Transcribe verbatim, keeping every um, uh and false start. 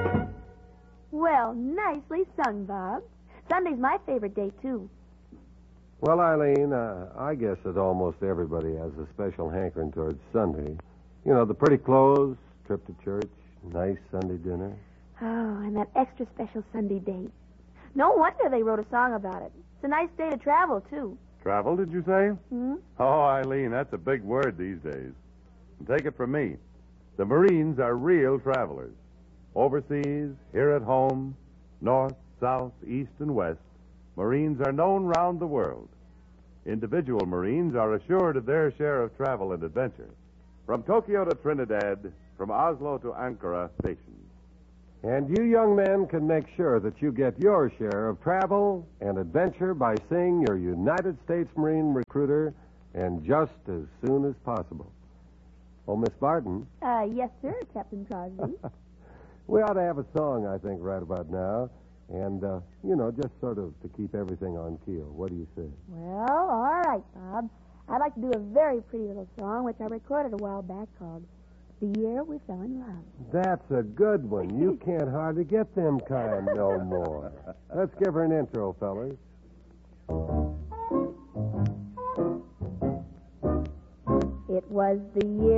Well, nicely sung, Bob. Sunday's my favorite day, too. Well, Eileen, uh, I guess that almost everybody has a special hankering towards Sunday. You know, the pretty clothes, trip to church, nice Sunday dinner. Oh, and that extra special Sunday date. No wonder they wrote a song about it. It's a nice day to travel, too. Travel, did you say? Hmm? Oh, Eileen, that's a big word these days. And take it from me. The Marines are real travelers. Overseas, here at home, north, south, east, and west, Marines are known round the world. Individual Marines are assured of their share of travel and adventure. From Tokyo to Trinidad, from Oslo to Ankara stations. And you young men can make sure that you get your share of travel and adventure by seeing your United States Marine recruiter, and just as soon as possible. Oh, Miss Barton. Uh, yes, sir, Captain Crosby. We ought to have a song, I think, right about now. And, uh, you know, just sort of to keep everything on keel. What do you say? Well, all right, Bob. I'd like to do a very pretty little song, which I recorded a while back, called The Year We Fell in Love. That's a good one. You can't hardly get them kind no more. Let's give her an intro, fellas. It was the year